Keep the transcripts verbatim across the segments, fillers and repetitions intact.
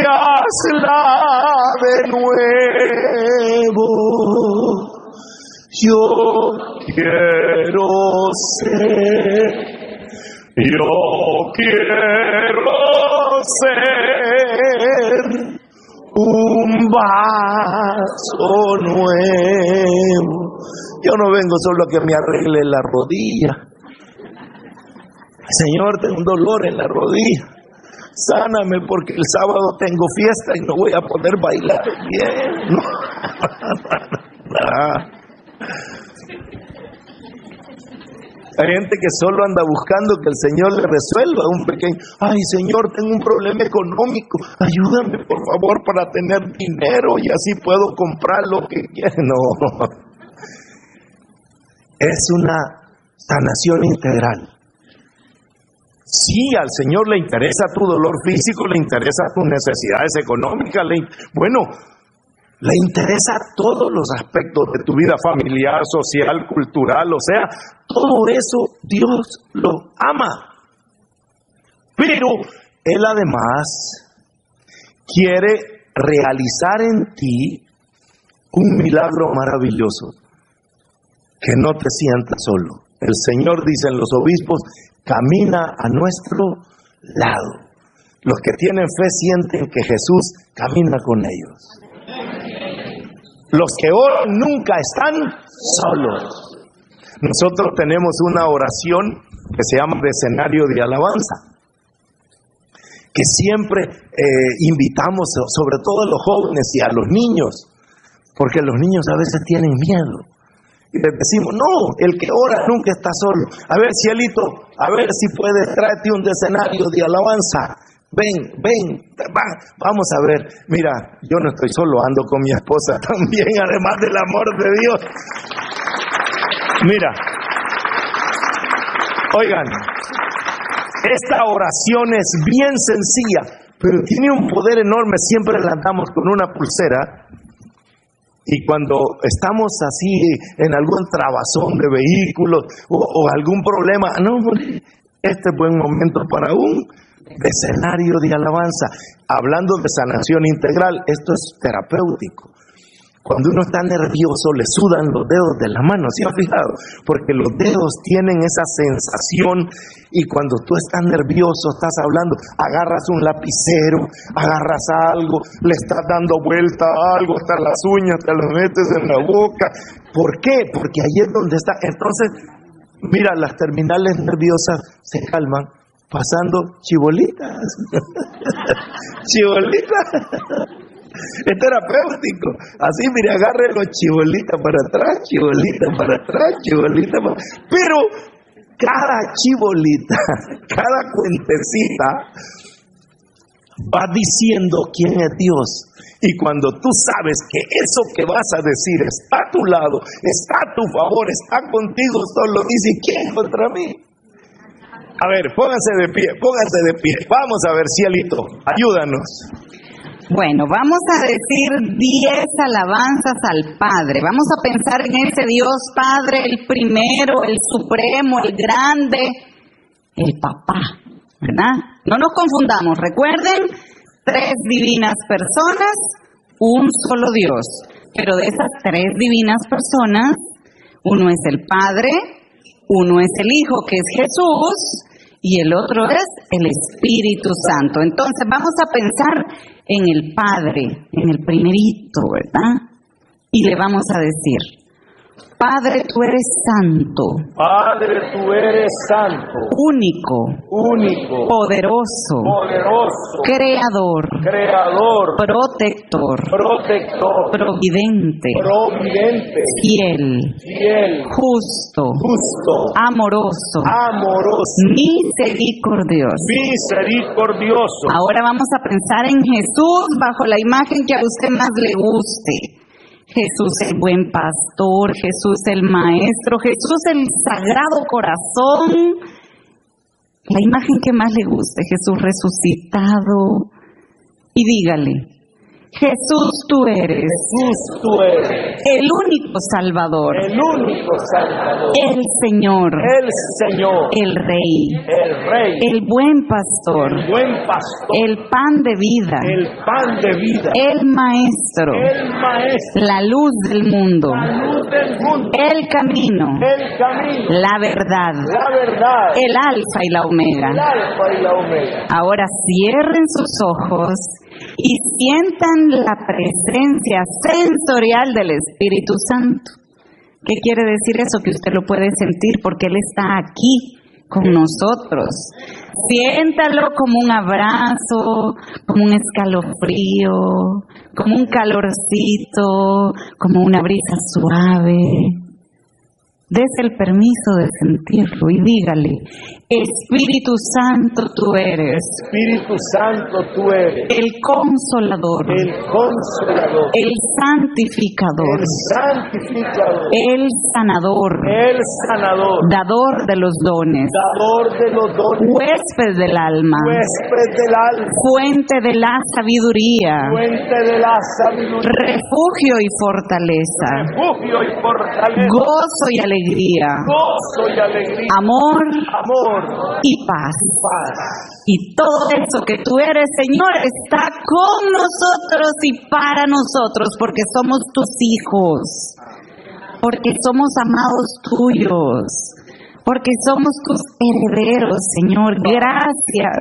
hazla de nuevo. Yo quiero ser, yo quiero ser un vaso nuevo. Yo no vengo solo a que me arregle la rodilla. Señor, tengo un dolor en la rodilla. Sáname porque el sábado tengo fiesta y no voy a poder bailar bien. No. Hay gente que solo anda buscando que el Señor le resuelva un pequeño. Ay, Señor, tengo un problema económico. Ayúdame, por favor, para tener dinero y así puedo comprar lo que quiera. No. Es una sanación integral. Sí, al Señor le interesa tu dolor físico, le interesa tus necesidades económicas, le, bueno, le interesa todos los aspectos de tu vida familiar, social, cultural, o sea, todo eso Dios lo ama. Pero Él además quiere realizar en ti un milagro maravilloso, que no te sientas solo. El Señor, dicen los obispos, camina a nuestro lado. Los que tienen fe sienten que Jesús camina con ellos. Los que oran nunca están solos. Nosotros tenemos una oración que se llama de escenario de alabanza, que siempre eh, invitamos, sobre todo a los jóvenes y a los niños, porque los niños a veces tienen miedo. Y les decimos, no, el que ora nunca está solo. A ver, cielito, a ver si puedes, tráete un escenario de alabanza. Ven, ven, va, vamos a ver. Mira, yo no estoy solo, ando con mi esposa también, además del amor de Dios. Mira, oigan, esta oración es bien sencilla, pero tiene un poder enorme. Siempre la andamos con una pulsera. Y cuando estamos así en algún trabazón de vehículos o, o algún problema, no, este es buen momento para un escenario de alabanza. Hablando de sanación integral, esto es terapéutico. Cuando uno está nervioso, le sudan los dedos de la mano, ¿sí has fijado? Porque los dedos tienen esa sensación y cuando tú estás nervioso, estás hablando, agarras un lapicero, agarras algo, le estás dando vuelta a algo, hasta las uñas te las metes en la boca. ¿Por qué? Porque ahí es donde está. Entonces, mira, las terminales nerviosas se calman pasando chibolitas. Chibolitas. Es terapéutico. Así, mire, agarre los chibolitas para atrás, chibolita para atrás, chibolita para atrás. Pero cada chibolita, cada cuentecita va diciendo quién es Dios. Y cuando tú sabes que eso que vas a decir está a tu lado, está a tu favor, está contigo, solo dice, ¿quién contra mí? A ver, pónganse de pie, pónganse de pie. Vamos a ver, cielito, ayúdanos. Bueno, vamos a decir diez alabanzas al Padre. Vamos a pensar en ese Dios Padre, el primero, el supremo, el grande, el papá, ¿verdad? No nos confundamos, recuerden, tres divinas personas, un solo Dios. Pero de esas tres divinas personas, uno es el Padre, uno es el Hijo, que es Jesús, y el otro es el Espíritu Santo. Entonces vamos a pensar en el Padre, en el primerito, ¿verdad? Y le vamos a decir, Padre, tú eres santo. Padre, tú eres santo. Único. Único. Poderoso. Poderoso. Creador. Creador. Protector. Protector. Providente. Providente. Fiel. Fiel. Justo. Justo. Amoroso. Amoroso. Misericordioso. Misericordioso. Ahora vamos a pensar en Jesús bajo la imagen que a usted más le guste. Jesús el buen pastor, Jesús el maestro, Jesús el sagrado corazón, la imagen que más le guste, Jesús resucitado. Y dígale, Jesús, tú eres. Jesús, tú eres. El único Salvador. El único Salvador. El Señor. El Señor. El Rey. El Rey. El buen pastor. El buen pastor. El pan de vida. El pan de vida. El maestro. El maestro. La luz del mundo. La luz del mundo. El camino. El camino. La verdad. La verdad. El alfa y la El omega. alfa y la omega. Ahora cierren sus ojos y sientan la presencia sensorial del Espíritu Santo. ¿Qué quiere decir eso? Que usted lo puede sentir porque Él está aquí con nosotros. Siéntalo como un abrazo, como un escalofrío, como un calorcito, como una brisa suave. Dese el permiso de sentirlo y dígale: Espíritu Santo, tú eres. Espíritu Santo, tú eres. El consolador. El consolador. El santificador. El santificador. El sanador. El sanador. Dador de los dones. Dador de los dones. Huésped del alma. Huésped del alma. Fuente de la sabiduría. Fuente de la sabiduría. Refugio y fortaleza. Refugio y fortaleza. Gozo y alegría. Gozo y alegría. Amor. Amor. Y paz. Paz. Y todo eso que tú eres, Señor, está con nosotros y para nosotros, porque somos tus hijos, porque somos amados tuyos, porque somos tus herederos, Señor. Gracias.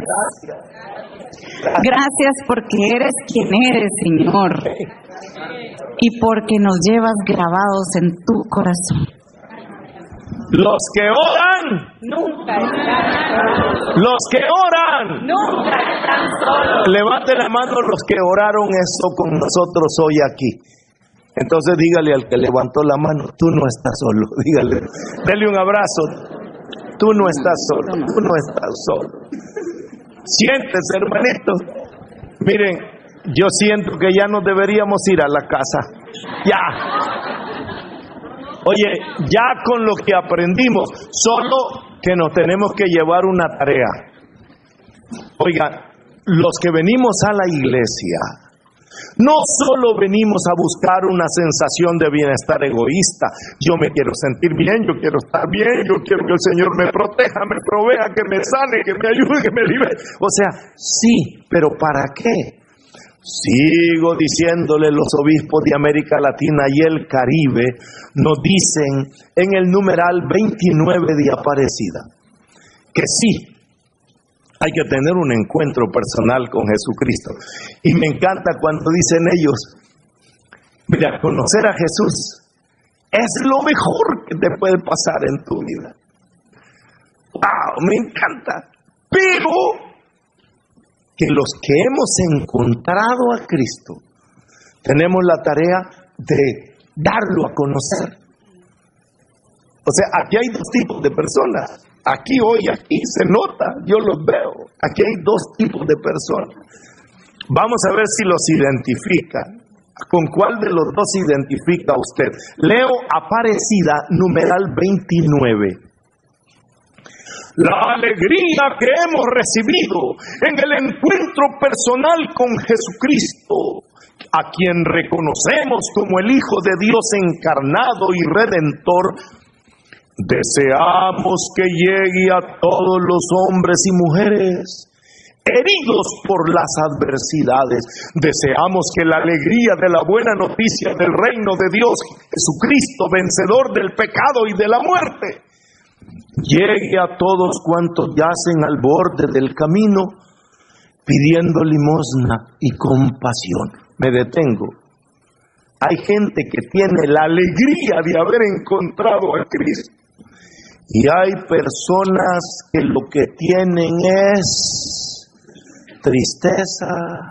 Gracias porque eres quien eres, Señor, y porque nos llevas grabados en tu corazón. Los que oran, Nunca están los que oran, Nunca están solos. levante la mano los que oraron esto con nosotros hoy aquí. Entonces dígale al que levantó la mano: tú no estás solo. Dígale, dele un abrazo. Tú no estás solo, tú no estás solo. Siéntese, hermanito. Miren, yo siento que ya no deberíamos ir a la casa. Ya. Oye, ya con lo que aprendimos, solo que nos tenemos que llevar una tarea. Oiga, los que venimos a la iglesia, no solo venimos a buscar una sensación de bienestar egoísta. Yo me quiero sentir bien, yo quiero estar bien, yo quiero que el Señor me proteja, me provea, que me sane, que me ayude, que me libere. O sea, sí, pero ¿para qué? Sigo diciéndole, los obispos de América Latina y el Caribe nos dicen en el numeral veintinueve de Aparecida que sí, hay que tener un encuentro personal con Jesucristo. Y me encanta cuando dicen ellos: mira, conocer a Jesús es lo mejor que te puede pasar en tu vida. ¡Wow! Me encanta. Pero que los que hemos encontrado a Cristo tenemos la tarea de darlo a conocer. O sea, aquí hay dos tipos de personas. Aquí hoy, aquí se nota, yo los veo. Aquí hay dos tipos de personas. Vamos a ver si los identifica. ¿Con cuál de los dos identifica usted? Leo Aparecida, numeral veintinueve. La alegría que hemos recibido en el encuentro personal con Jesucristo, a quien reconocemos como el Hijo de Dios encarnado y redentor, deseamos que llegue a todos los hombres y mujeres heridos por las adversidades. Deseamos que la alegría de la buena noticia del reino de Dios, Jesucristo, vencedor del pecado y de la muerte, llegue a todos cuantos yacen al borde del camino pidiendo limosna y compasión. Me detengo. Hay gente que tiene la alegría de haber encontrado a Cristo, y hay personas que lo que tienen es tristeza,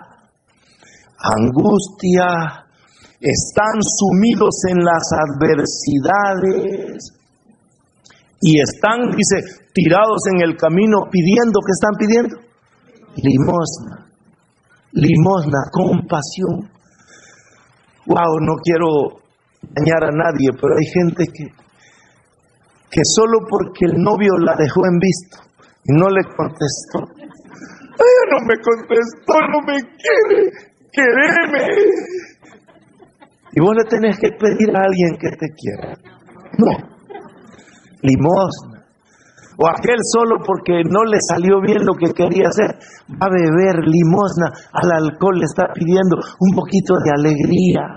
angustia, están sumidos en las adversidades y están, dice, tirados en el camino pidiendo. ¿Qué están pidiendo? Limosna, limosna, compasión. Wow, no quiero dañar a nadie, pero hay gente que, que solo porque el novio la dejó en visto y no le contestó, ella no me contestó, no me quiere, quereme. Y vos le tenés que pedir a alguien que te quiera. No. Limosna. O aquel solo porque no le salió bien lo que quería hacer, va a beber limosna, al alcohol le está pidiendo un poquito de alegría.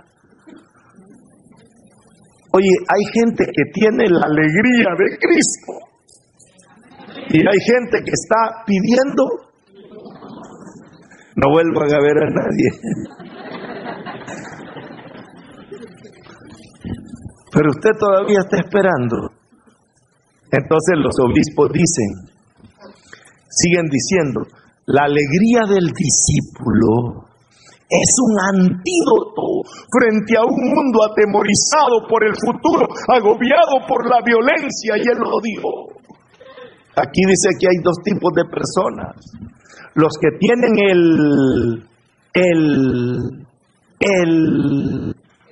Oye, hay gente que tiene la alegría de Cristo y hay gente que está pidiendo, no vuelvan a ver a nadie. Pero usted todavía está esperando. Entonces los obispos dicen, siguen diciendo, la alegría del discípulo es un antídoto frente a un mundo atemorizado por el futuro, agobiado por la violencia y el odio. Aquí dice que hay dos tipos de personas. Los que tienen el, el, el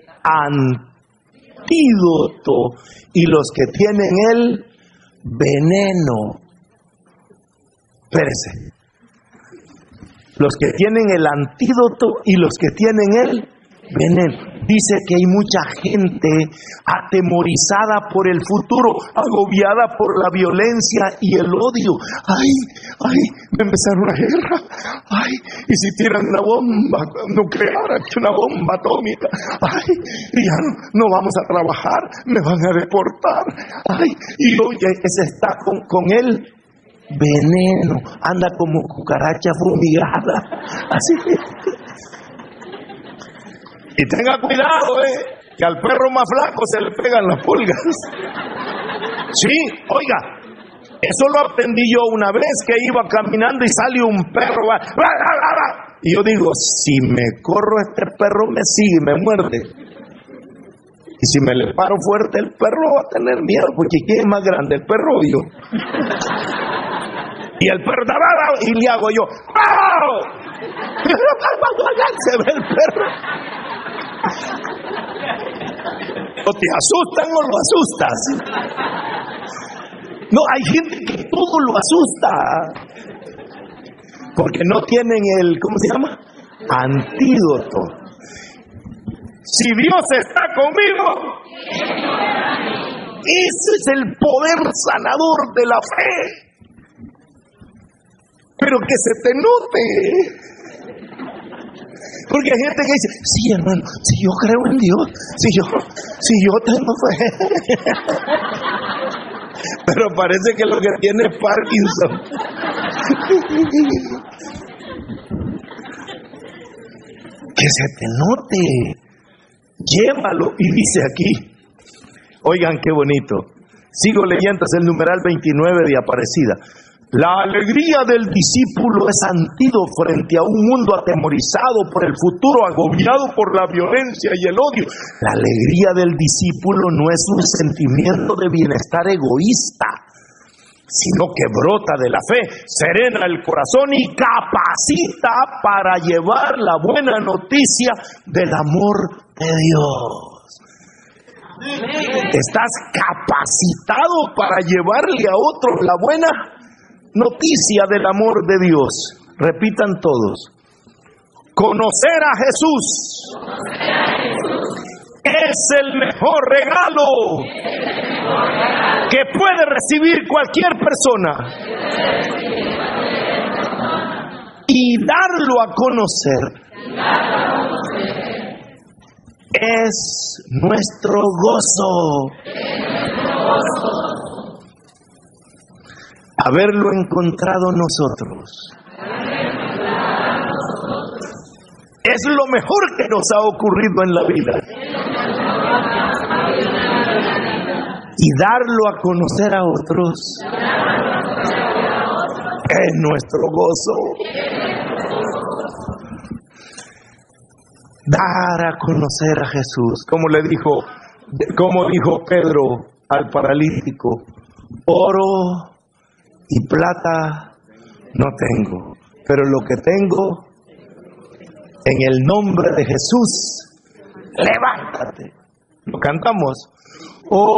antídoto y los que tienen el veneno. Espérese. Los que tienen el antídoto y los que tienen el veneno. Dice que hay mucha gente atemorizada por el futuro, agobiada por la violencia y el odio. Ay, ay, me empezaron una guerra. Ay, y si tiran una bomba nuclear, una bomba atómica. Ay, y ya no, no vamos a trabajar, me van a deportar. Ay, y oye, ese está con, con él. Veneno, anda como cucaracha fumigada. Así que, y tenga cuidado, eh, que al perro más flaco se le pegan las pulgas. Sí, oiga, eso lo aprendí yo una vez que iba caminando y sale un perro. Va, va, va, va, va. Y yo digo, si me corro este perro me sigue, me muerde. Y si me le paro fuerte el perro va a tener miedo, porque ¿quién es más grande, el perro o yo? Y el perro, y le hago yo, ¡oh! Se ve el perro. O te asustan o lo asustas. No, hay gente que todo lo asusta. Porque no tienen el, ¿cómo se llama? Antídoto. Si Dios está conmigo, ese es el poder sanador de la fe. Pero que se te note. Porque hay gente que dice, sí, hermano, si yo creo en Dios, si yo, si yo tengo fe. Pero parece que lo que tiene es Parkinson. Que se te note. Llévalo. Y dice aquí, oigan qué bonito. Sigo leyendo, es el numeral veintinueve de Aparecida. La alegría del discípulo es antídoto frente a un mundo atemorizado por el futuro, agobiado por la violencia y el odio. La alegría del discípulo no es un sentimiento de bienestar egoísta, sino que brota de la fe, serena el corazón y capacita para llevar la buena noticia del amor de Dios. Estás capacitado para llevarle a otros la buena noticia del amor de Dios. Repitan todos. Conocer a Jesús, Conocer a Jesús. Es el mejor regalo, es el mejor regalo que puede recibir cualquier persona. Y darlo a conocer, y darlo a conocer es nuestro gozo. Es nuestro gozo. Haberlo encontrado nosotros es lo mejor que nos ha ocurrido en la vida. Y darlo a conocer a otros es nuestro gozo. Dar a conocer a Jesús, como le dijo, como dijo Pedro al paralítico, oro y plata no tengo, pero lo que tengo, en el nombre de Jesús, levántate. Lo cantamos. Oh,